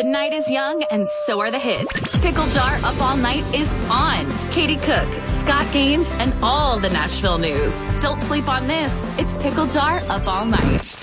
The night is young, and so are the hits. Pickle Jar Up All Night is on. Katie Cook, Scott Gaines, and all the Nashville news. Don't sleep on this. It's Pickle Jar Up All Night.